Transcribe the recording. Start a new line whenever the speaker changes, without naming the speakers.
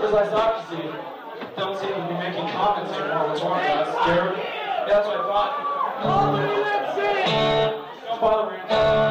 Because I thought, you see, don't seem to be making comments anymore. What's wrong? I was scared. Yeah, that's what I thought. Don't bother me.